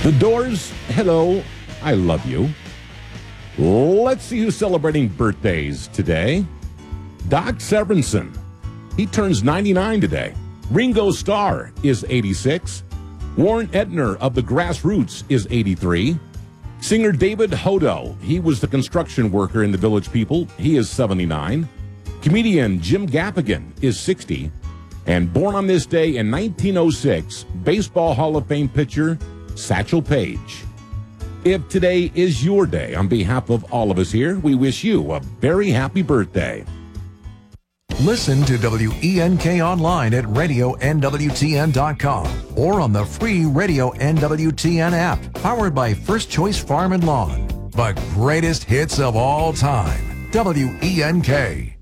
The Doors, hello, I love you. Let's see who's celebrating birthdays today. Doc Severinsen, he turns 99 today. Ringo Starr is 86. Warren Edner of the Grassroots is 83. Singer David Hodo, he was the construction worker in the Village People. He is 79. Comedian Jim Gaffigan is 60. And born on this day in 1906, Baseball Hall of Fame pitcher Satchel Paige. If today is your day, on behalf of all of us here, we wish you a very happy birthday. Listen to WENK online at radionwtn.com or on the free Radio NWTN app, powered by First Choice Farm and Lawn. The greatest hits of all time. WENK.